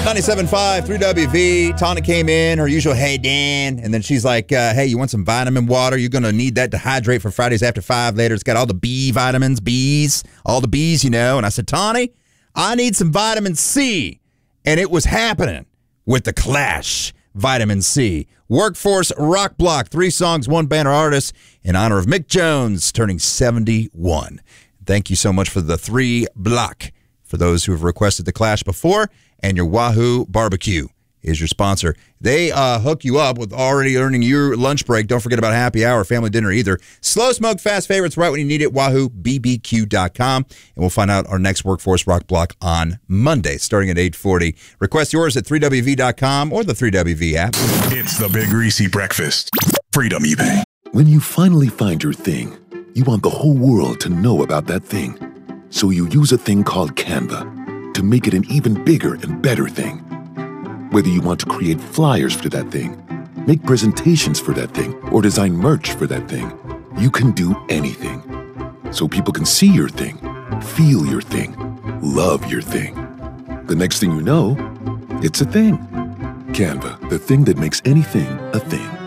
97.5, 3WV. Tana came in, her usual, hey, Dan. And then she's like, hey, you want some vitamin water? You're going to need that to hydrate for Fridays After 5 later. It's got all the B vitamins, all the B's, And I said, Tawny, I need some vitamin C. And it was happening with The Clash, Vitamin C. Workforce Rock Block, 3 songs, 1 band or artist in honor of Mick Jones turning 71. Thank you so much for the 3 block for those who have requested The Clash before. And your Wahoo Barbecue is your sponsor. They hook you up with already earning your lunch break. Don't forget about happy hour, family dinner either. Slow smoke, fast favorites right when you need it. WahooBBQ.com. And we'll find out our next Workforce Rock Block on Monday, starting at 8:40. Request yours at 3WV.com or the 3WV app. It's the Big Greasy Breakfast. Freedom you pay. When you finally find your thing, you want the whole world to know about that thing. So you use a thing called Canva to make it an even bigger and better thing. Whether you want to create flyers for that thing, make presentations for that thing, or design merch for that thing, you can do anything. So people can see your thing, feel your thing, love your thing. The next thing you know, it's a thing. Canva, the thing that makes anything a thing.